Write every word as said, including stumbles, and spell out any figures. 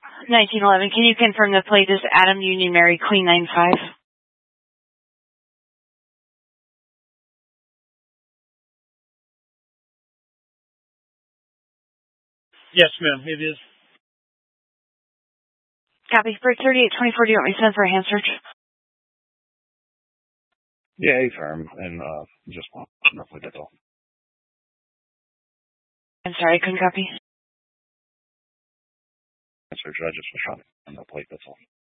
nineteen eleven. Can you confirm the plate is Adam Union Mary Queen nine five? Yes, ma'am, it is. Copy. For thirty-eight twenty-four, do you want me to send for a hand search? Yeah, A firm, and uh, just roughly that's all. I'm sorry, I couldn't copy. Search, I just was trying on the plate, that's all.